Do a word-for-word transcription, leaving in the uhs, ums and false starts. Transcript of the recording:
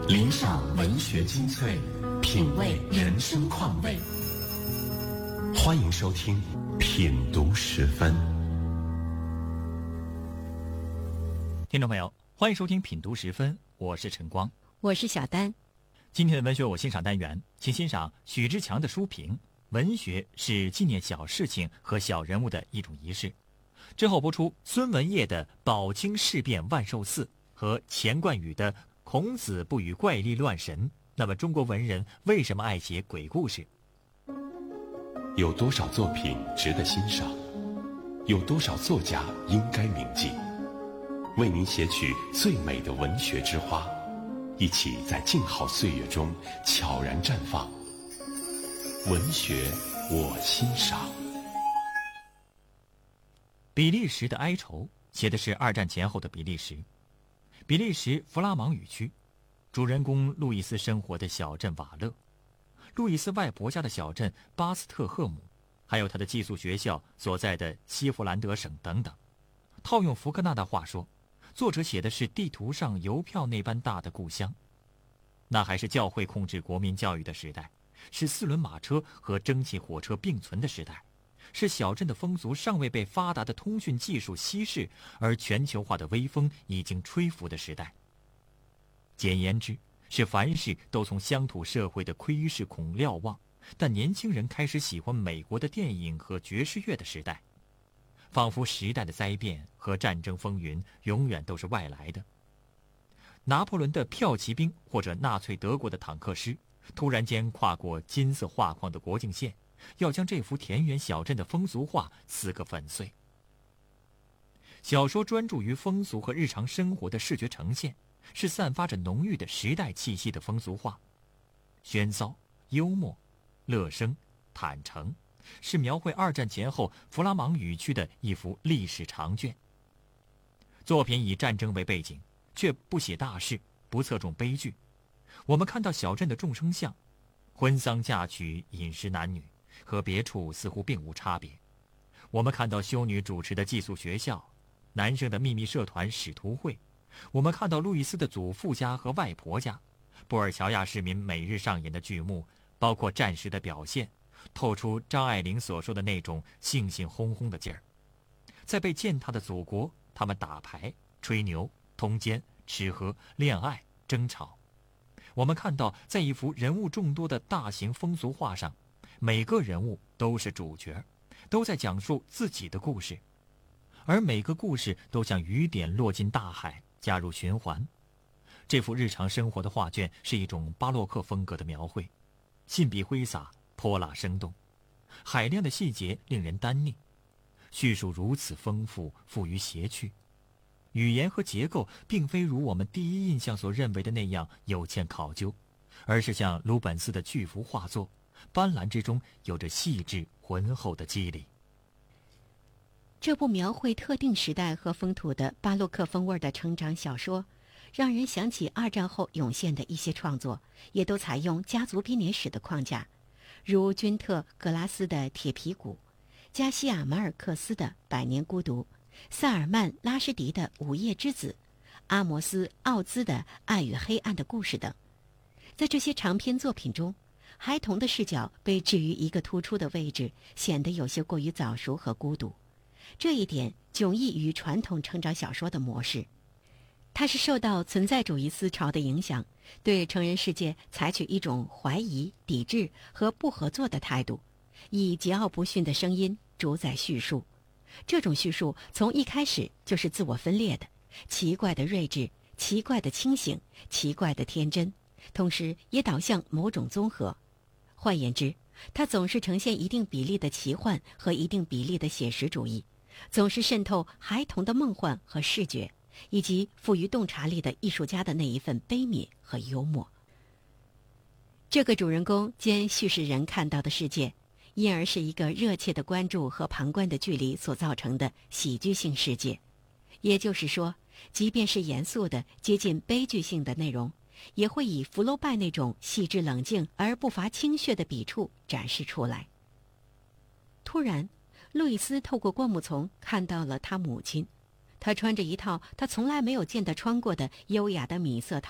聆赏文学精粹，品味人生况味。欢迎收听《品读十分》。 听众朋友，欢迎收听《品读十分》，我是陈光， 我是小丹。 今天的文学我欣赏单元，请欣赏许志强的书评：文学是纪念小事情和小人物的一种仪式。之后播出孙文业的《宝清事变万寿寺》和钱冠宇的《孔子不语怪力乱神》。那么中国文人为什么爱写鬼故事？ 有多少作品值得欣赏？有多少作家应该铭记？为您写取最美的文学之花，一起在静好岁月中悄然绽放。文学我欣赏。 比利时的哀愁写的是二战前后的比利时，比利时弗拉芒语区，主人公路易斯生活的小镇瓦勒，路易斯外婆家的小镇巴斯特赫姆，还有他的寄宿学校所在的西弗兰德省等等。套用福克纳的话说，作者写的是地图上邮票那般大的故乡。那还是教会控制国民教育的时代，是四轮马车和蒸汽火车并存的时代，是小镇的风俗尚未被发达的通讯技术稀释，而全球化的微风已经吹拂的时代。简言之，是凡事都从乡土社会的窥视孔瞭望，但年轻人开始喜欢美国的电影和爵士乐的时代。仿佛时代的灾变和战争风云永远都是外来的。拿破仑的骠骑兵或者纳粹德国的坦克师突然间跨过金色画框的国境线，要将这幅田园小镇的风俗画撕个粉碎。小说专注于风俗和日常生活的视觉呈现，是散发着浓郁的时代气息的风俗画。喧骚、幽默、乐声、坦诚，是描绘二战前后弗拉芒语区的一幅历史长卷。作品以战争为背景，却不写大事，不侧重悲剧。我们看到小镇的众生相，婚丧嫁娶、饮食男女，和别处似乎并无差别。我们看到修女主持的寄宿学校，男生的秘密社团使徒会。我们看到路易斯的祖父家和外婆家，布尔乔亚市民每日上演的剧目，包括战时的表现，透出张爱玲所说的那种兴兴轰轰的劲儿。在被践踏的祖国，他们打牌、吹牛、通奸、吃喝、恋爱、争吵。我们看到在一幅人物众多的大型风俗画上，每个人物都是主角，都在讲述自己的故事，而每个故事都像雨点落进大海，加入循环。这幅日常生活的画卷是一种巴洛克风格的描绘，信笔挥洒，泼辣生动，海量的细节令人丹宁，叙述如此丰富，富于谐趣。语言和结构并非如我们第一印象所认为的那样有欠考究，而是像鲁本斯的巨幅画作，斑斓之中有着细致浑厚的肌理。 这部描绘特定时代和风土的巴洛克风味的成长小说，让人想起二战后涌现的一些创作，也都采用家族编年史的框架，如君特·格拉斯的《铁皮鼓》，加西亚·马尔克斯的《百年孤独》，萨尔曼·拉什迪的《午夜之子》，阿摩斯·奥兹的《爱与黑暗的故事》等。在这些长篇作品中，孩童的视角被置于一个突出的位置，显得有些过于早熟和孤独。这一点迥异于传统成长小说的模式。它是受到存在主义思潮的影响，对成人世界采取一种怀疑、抵制和不合作的态度，以桀骜不驯的声音主宰叙述。这种叙述从一开始就是自我分裂的，奇怪的睿智，奇怪的清醒，奇怪的天真，同时也导向某种综合。换言之，它总是呈现一定比例的奇幻和一定比例的写实主义，总是渗透孩童的梦幻和视觉，以及富于洞察力的艺术家的那一份悲悯和幽默。这个主人公兼叙事人看到的世界，因而是一个热切的关注和旁观的距离所造成的喜剧性世界。也就是说，即便是严肃的接近悲剧性的内容，也会以福楼拜那种细致冷静而不乏清血的笔触展示出来。突然，路易斯透过灌木丛看到了他母亲，她穿着一套他从来没有见他穿过的优雅的米色